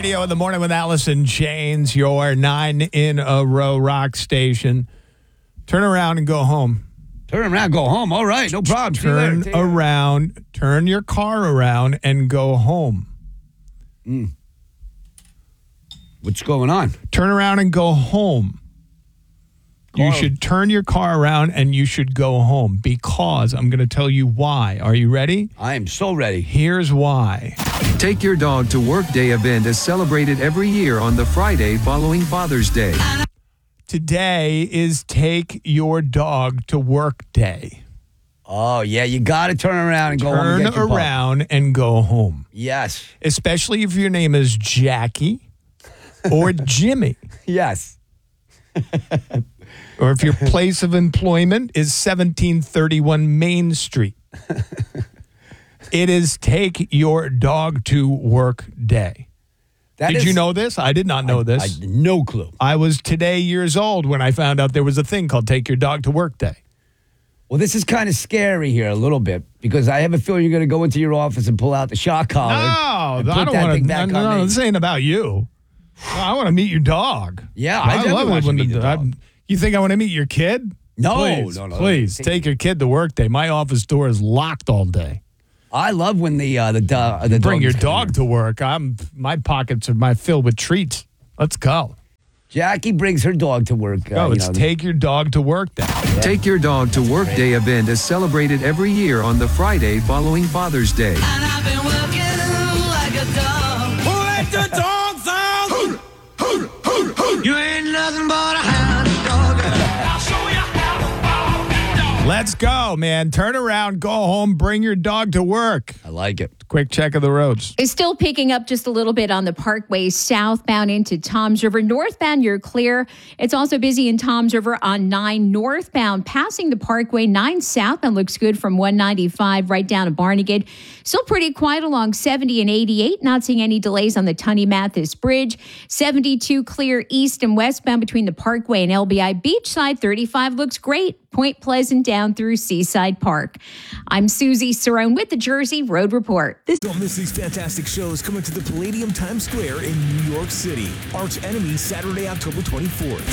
Radio in the Morning with Allison Chains, your 9-in-a-row rock station. Turn around and go home. Turn around, go home. All right, no problem. Turn around, turn your car around, and go home. What's going on? Turn around and go home. You should turn your car around and you should go home because I'm going to tell you why. Are you ready? I am so ready. Here's why. Take Your Dog to Work Day event is celebrated every year on the Friday following Father's Day. Today is Take Your Dog to Work Day. Oh, yeah, you got to turn around and go home and Turn get your pup. around and go home. Yes. Especially if your name is Jackie or Jimmy. Yes. Or if your place of employment is 1731 Main Street. It is Take Your Dog to Work Day. Did you know this? I did not know this. I had no clue. I was today years old when I found out there was a thing called Take Your Dog to Work Day. Well, this is kind of scary here a little bit because I have a feeling you're going to go into your office and pull out the shock collar. No, and I put don't that want thing to. back No, on me. this ain't about you. I want to meet your dog. Yeah, I definitely want to meet the dog. You think I want to meet your kid? No, please, no. Please take your kid to work day. My office door is locked all day. I love when the Bring your dogs come dog here. to work. My pockets are filled with treats. Let's go. Jackie brings her dog to work. It's Take Your Dog to Work Day. Yeah. Take Your Dog to Work Day event is celebrated every year on the Friday following Father's Day. And I've been working like a dog. Who let the dogs out? You ain't nothing but a hound dog. I'll show you how to follow that dog. Let's go, man. Turn around, go home, bring your dog to work. I like it. Quick check of the roads. It's still picking up just a little bit on the Parkway southbound into Toms River. Northbound, you're clear. It's also busy in Toms River on 9 northbound, passing the Parkway. 9 southbound looks good from 195 right down to Barnegat. Still pretty quiet along 70 and 88. Not seeing any delays on the Tunney Mathis Bridge. 72 clear east and westbound between the Parkway and LBI Beachside. 35 looks great. Point Pleasant down through Seaside Park. I'm Susie Cerrone with the Jersey Road Report. Don't miss these fantastic shows coming to the Palladium Times Square in New York City. Arch Enemy, Saturday, October 24th.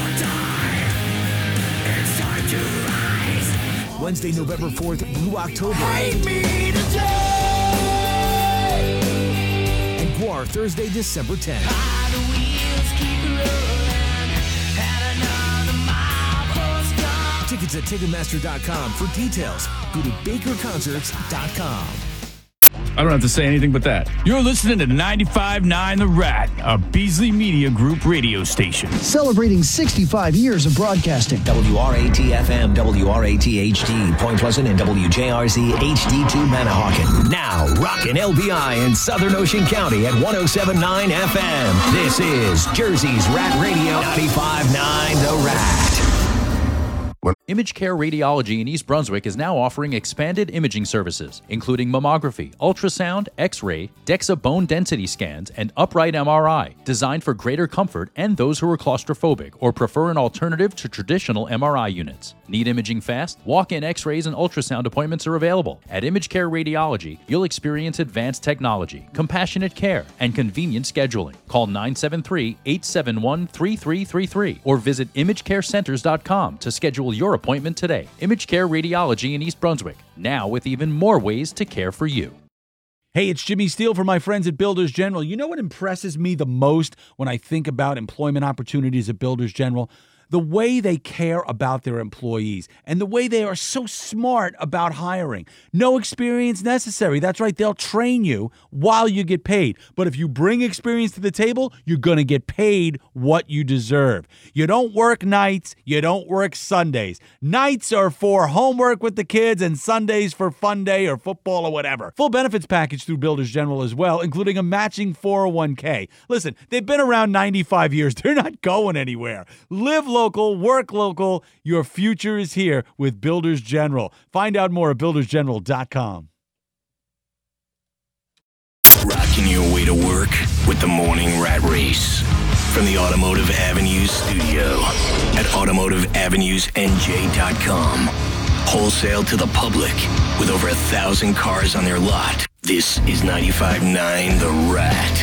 Wednesday, November 4th, Blue October. And Guar, Thursday, December 10th. Tickets at Ticketmaster.com. For details, go to BakerConcerts.com. I don't have to say anything but that. You're listening to 95.9 The Rat, a Beasley Media Group radio station. Celebrating 65 years of broadcasting. WRAT-FM, WRAT-HD, Point Pleasant, and WJRZ HD2 Manahawkin. Now, rockin' LBI in Southern Ocean County at 107.9 FM. This is Jersey's Rat Radio, 95.9 The Rat. Image Care Radiology in East Brunswick is now offering expanded imaging services, including mammography, ultrasound, X-ray, DEXA bone density scans, and upright MRI, designed for greater comfort and those who are claustrophobic or prefer an alternative to traditional MRI units. Need imaging fast? Walk-in X-rays and ultrasound appointments are available. At Image Care Radiology, you'll experience advanced technology, compassionate care, and convenient scheduling. Call 973-871-3333 or visit imagecarecenters.com to schedule your appointment today. Image Care Radiology in East Brunswick, now with even more ways to care for you. Hey, it's Jimmy Steele from my friends at Builders General. You know what impresses me the most when I think about employment opportunities at Builders General? The way they care about their employees and the way they are so smart about hiring. No experience necessary. That's right. They'll train you while you get paid. But if you bring experience to the table, you're going to get paid what you deserve. You don't work nights. You don't work Sundays. Nights are for homework with the kids and Sundays for fun day or football or whatever. Full benefits package through Builders General as well, including a matching 401k. Listen, they've been around 95 years. They're not going anywhere. Live local, work local. Your future is here with Builders General. Find out more at buildersgeneral.com. Rocking your way to work with the Morning Rat Race. From the Automotive Avenues studio at automotiveavenusnj.com. Wholesale to the public with over 1,000 cars on their lot. This is 95.9 The Rat.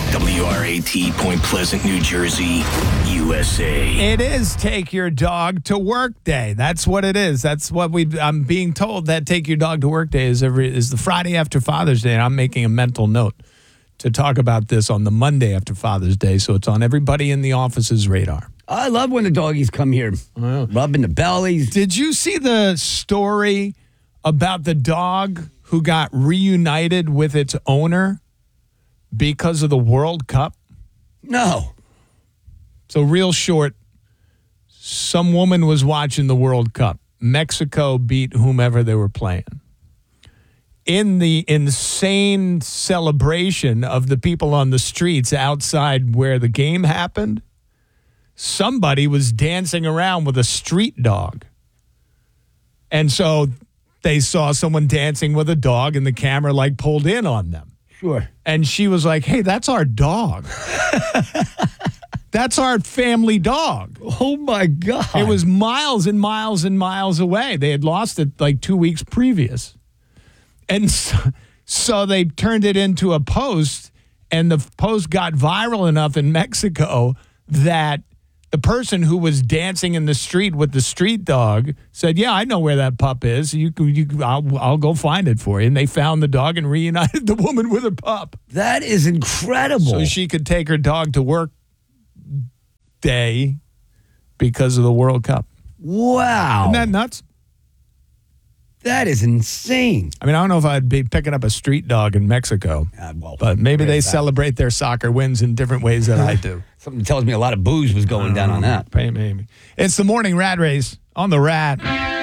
WRAT, Point Pleasant, New Jersey, USA. It is Take Your Dog to Work Day. That's what it is. That's what I'm being told that Take Your Dog to Work Day is the Friday after Father's Day. And I'm making a mental note to talk about this on the Monday after Father's Day, so it's on everybody in the office's radar. I love when the doggies come here, rubbing the bellies. Did you see the story about the dog who got reunited with its owner because of the World Cup? No. So real short, some woman was watching the World Cup. Mexico beat whomever they were playing. In the insane celebration of the people on the streets outside where the game happened, somebody was dancing around with a street dog. And so they saw someone dancing with a dog and the camera pulled in on them. Sure. And she was like, hey, that's our dog. That's our family dog. Oh, my God. It was miles and miles and miles away. They had lost it 2 weeks previous. And so they turned it into a post, and the post got viral enough in Mexico that the person who was dancing in the street with the street dog said, yeah, I know where that pup is. I'll go find it for you. And they found the dog and reunited the woman with her pup. That is incredible. So she could take her dog to work day because of the World Cup. Wow. Isn't that nuts? That is insane. I mean, I don't know if I'd be picking up a street dog in Mexico, but maybe they celebrate their soccer wins in different ways than I do. Something tells me a lot of booze was going down on that. Maybe. It's the morning Rat Race on the Rat.